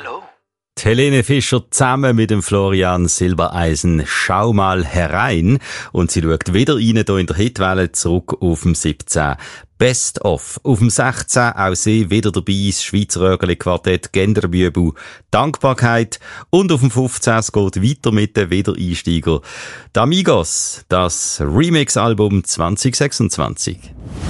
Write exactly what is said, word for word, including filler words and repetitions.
Hallo? Die Helene Fischer zusammen mit dem Florian Silbereisen «Schau mal herein» und sie schaut wieder rein hier in der Hitwelle zurück auf dem siebzehn. Best of. Auf dem sechzehn auch sie wieder dabei, das Schweizer Rögerli-Quartett Genderbübu «Dankbarkeit». Und auf dem fünfzehn es geht weiter mit den Wiedereinsteiger. Die Amigos, das Remix-Album zwanzig sechsundzwanzig.